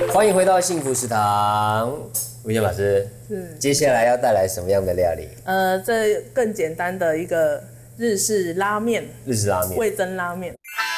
欢迎回到幸福食堂，吴健老师。接下来要带来什么样的料理？ 这更简单的一个日式拉面，味噌拉面。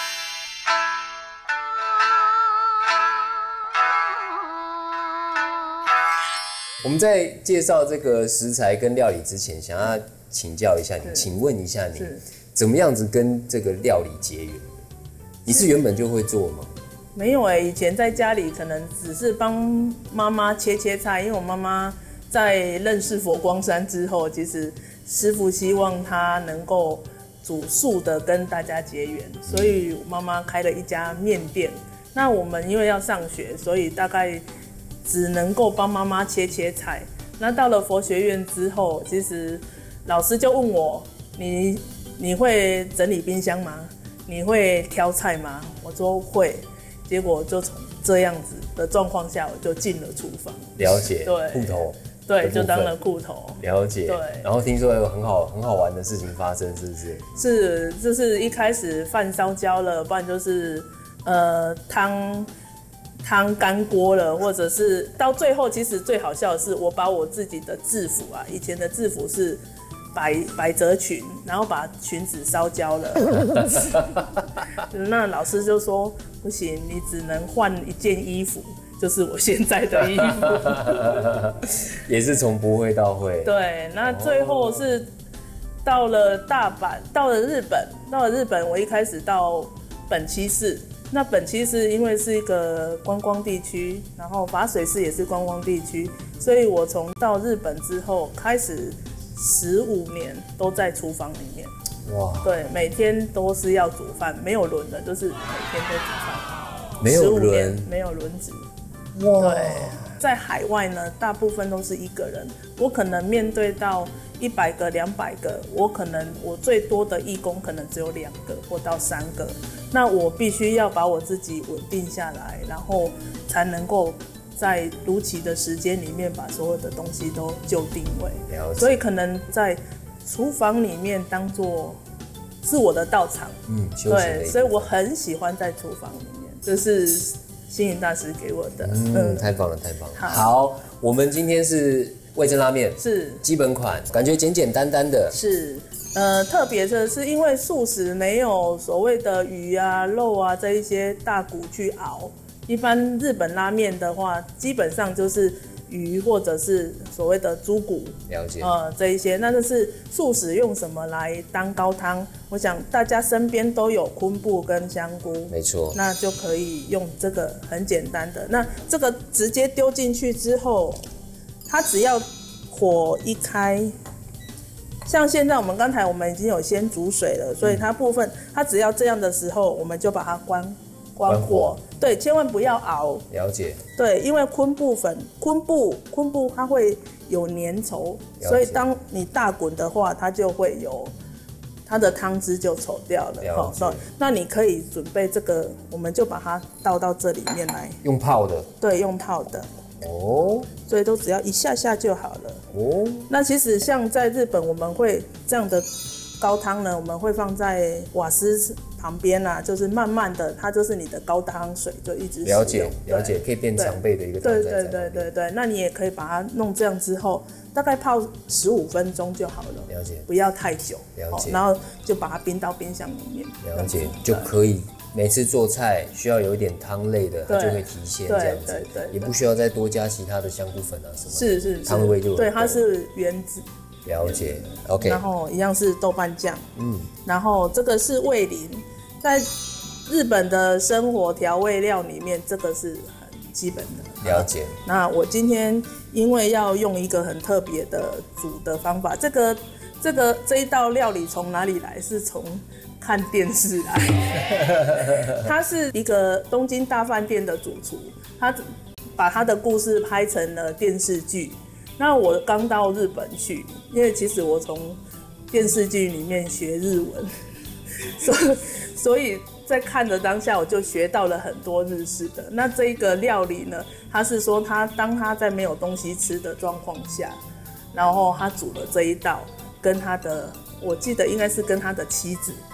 我们在介绍这个食材跟料理之前，想要请教一下你，请问一下你，怎么样子跟这个料理结缘？你是原本就会做吗？ 没有以前在家里可能只是帮妈妈切菜，因为我妈妈在认识佛光山之后，其实师父希望她能够煮素的跟大家结缘，所以妈妈开了一家面店。那我们因为要上学，所以大概只能够帮妈妈切菜。那到了佛学院之后，其实老师就问我，你会整理冰箱吗？你会挑菜吗？我说会。结果就从这样子的状况下，我就进了厨房。 了解， 对， 库头， 对，就当了库头。 了解，对。然后听说有很好玩的事情发生，是不是？ 是，就是一开始饭烧焦了，不然就是汤干锅了，或者是到最后，其实最好笑的是，我把我自己的制服以前的制服是百褶裙，然后把裙子烧焦了。那老师就说不行，你只能换一件衣服，就是我现在的衣服。 也是从不会到会。 对，那最后是到了大阪，到了日本，我一开始到本溪市。那本溪市因为是一个观光地区，然后法水市也是观光地区，所以我从到日本之后开始15年都在厨房里面。哇！对，每天都是要煮饭，没有轮的，就是每天都煮饭。 没有轮， 没有轮值。哇！对，在海外呢，大部分都是一个人，我可能面对到100个、200个，我最多的义工可能只有2个或到3个，那我必须要把我自己稳定下来，然后才能够在如期的时间里面把所有的东西都就定位。所以可能在厨房里面当作是我的道场，对，所以我很喜欢在厨房里面，这是星云大师给我的。 太棒了，太棒了。好，我们今天是味噌拉面， 是基本款，感觉简简单单的。 是，特别的是因为素食没有所谓的鱼啊、肉啊这一些大骨去熬。一般日本拉面的话，基本上就是鱼或者是所谓的猪骨， 了解， 这一些。那就是素食用什么来当高汤？我想大家身边都有昆布跟香菇， 没错， 那就可以用这个很简单的。那这个直接丢进去之后，它只要火一开，像现在刚才我们已经有先煮水了，所以它只要这样的时候，我们就把它关火，对，千万不要熬。 了解。对， 因为昆布它会有粘稠，所以当你大滚的话，它就会有它的汤汁就稠掉了。 了解。 那你可以准备这个，我们就把它倒到这里面来。 用泡的。 对，用泡的。所以都只要一下下就好了。那其实像在日本，我们会这样的高汤呢，我们会放在瓦斯旁边就是慢慢的，它就是你的高汤水，就一直使用。 了解，可以变常备的一个汤。 对，那你也可以把它弄这样之后，大概泡15分钟就好了。 了解， 不要太久。 了解， 然后就把它冰到冰箱里面。 了解，就可以每次做菜需要有一点汤类的，它就会提鲜这样子。对，也不需要再多加其他的香菇粉什么的。是，汤味就对， 它是原汁。 了解 ，OK。 然后一样是豆瓣酱，然后这个是味淋，在日本的生活调味料里面，这个是很基本的。 了解。 那我今天因为要用一个很特别的煮的方法，这一道料理从哪里来？是从看电视来。他是一个东京大饭店的主厨，他把他的故事拍成了电视剧。那我刚到日本去，因为其实我从电视剧里面学日文，所以在看的当下我就学到了很多日式的。那这一个料理呢，他是说当他在没有东西吃的状况下，然后他煮了这一道，跟他的我记得应该是跟他的妻子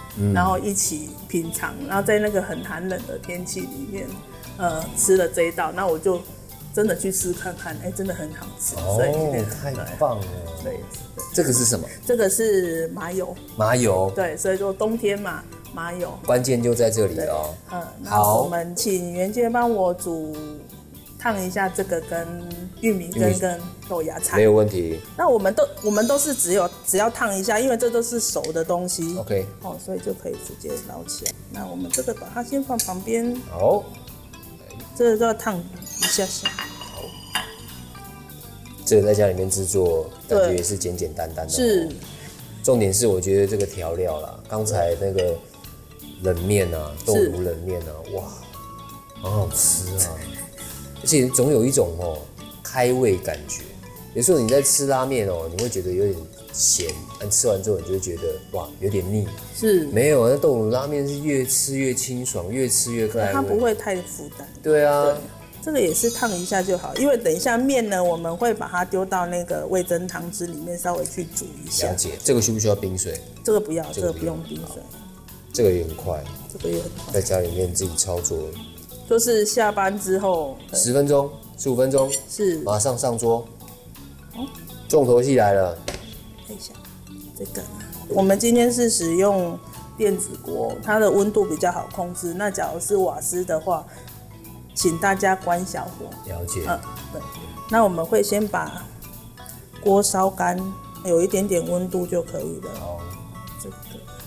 然后一起品尝，然后在那个很寒冷的天气里面，吃了这一道，那我就真的去试看看，真的很好吃。 哦，太棒了。 对， 这个是什么？ 这个是麻油。 麻油。 对，所以说冬天嘛，麻油。 关键就在这里哦。 好，我们请元介帮我烫一下这个跟玉米根跟豆芽菜。 没有问题。 那我们都是只要烫一下，因为这都是熟的东西。 OK。 所以就可以直接捞起来。那我们这个把它先放旁边。 好。 这个都要烫一下下。 好。这个在家里面制作，感觉也是简简单单的。 是。 重点是我觉得这个调料啦，刚才那个冷面啊，豆乳冷面啊，哇，好好吃啊！而且总有一种开胃感觉。有时候你在吃拉面你会觉得有点咸，但吃完之后你就会觉得哇有点腻。 是。 没有，那豆乳拉面是越吃越清爽，越吃越开胃。 它不会太负担。 对啊。对， 这个也是烫一下就好，因为等一下面呢，我们会把它丢到那个味噌汤汁里面稍微去煮一下。 了解。这个需不需要冰水？ 这个不要，这个不用冰水。 这个也很快。 这个也很快。 在家里面自己操作。 就是下班之后 10分钟、15分钟， 是马上上桌。重头戏来了。 看一下这个，我们今天是使用电子锅，它的温度比较好控制。那假如是瓦斯的话，请大家关小火。 了解。 对。那我们会先把锅烧干，有一点点温度就可以了。 好。 这个。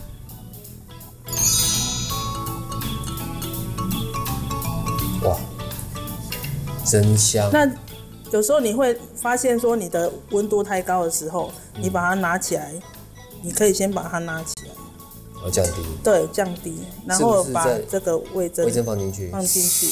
哇，真香！ 那有时候你会发现说你的温度太高的时候，你把它拿起来，你可以先把它拿起来， 降低。 对，降低，然后把这个味噌放进去， 放进去，